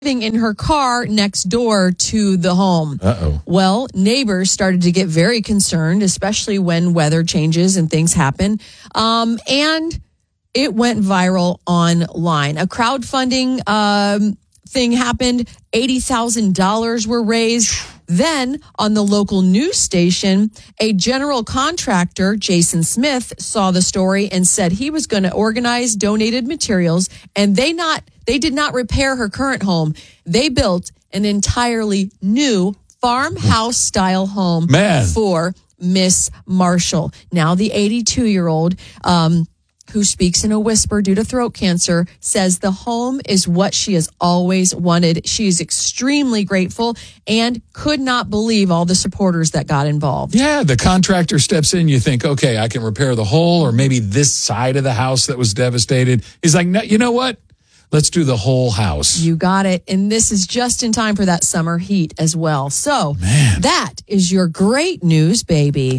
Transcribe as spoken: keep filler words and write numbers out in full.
living in her car next door to the home. Uh-oh. Well, neighbors started to get very concerned, especially when weather changes and things happen. Um, and it went viral online. A crowdfunding um, thing happened. eighty thousand dollars were raised. Then on the local news station, a general contractor, Jason Smith, saw the story and said he was going to organize donated materials, and they not they did not repair her current home. They built an entirely new farmhouse style home Man. for Miss Marshall. Now the eighty-two-year-old um who speaks in a whisper due to throat cancer, says the home is what she has always wanted. She is extremely grateful and could not believe all the supporters that got involved. Yeah, the contractor steps in. You think, okay, I can repair the whole or maybe this side of the house that was devastated. He's like, no, you know what? Let's do the whole house. You got it. And this is just in time for that summer heat as well. So Man. that is your great news, baby.